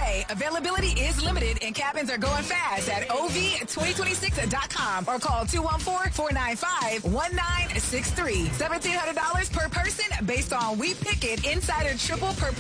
today. Availability is limited and cabins are going fast at ov2026.com or call 214-495-1963. $1,700 per person based on We Pick It Insider Triple per